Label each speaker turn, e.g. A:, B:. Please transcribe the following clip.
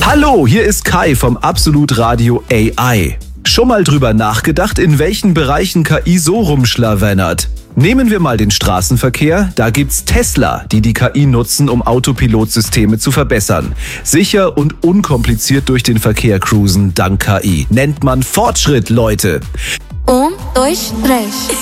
A: Hallo, hier ist Kai vom Absolut Radio AI. Schon mal drüber nachgedacht, in welchen Bereichen KI so rumschlawennert? Nehmen wir mal den Straßenverkehr. Da gibt's Tesla, die KI nutzen, um Autopilotsysteme zu verbessern. Sicher und unkompliziert durch den Verkehr cruisen dank KI. Nennt man Fortschritt, Leute.
B: 1, 2, 3.